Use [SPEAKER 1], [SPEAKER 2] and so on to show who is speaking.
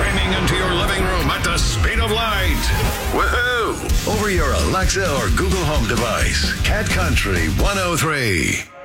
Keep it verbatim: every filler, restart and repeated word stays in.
[SPEAKER 1] Streaming into your living room at the speed of light. Woohoo! Over your Alexa or Google Home device. Cat Country one oh three.